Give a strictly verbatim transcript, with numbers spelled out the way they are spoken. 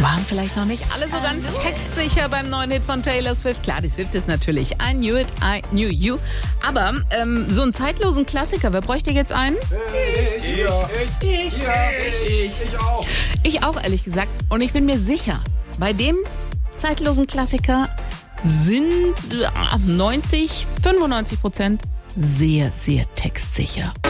waren vielleicht noch nicht alle so ganz textsicher beim neuen Hit von Taylor Swift. Klar, die Swift ist natürlich I Knew It, I Knew You. Aber ähm, so einen zeitlosen Klassiker, wer bräuchte jetzt einen? Ich, ich, ich, ich, ich, ich, ich auch. Ich auch, ehrlich gesagt. Und ich bin mir sicher, bei dem zeitlosen Klassiker sind neunzig, fünfundneunzig Prozent sehr, sehr textsicher.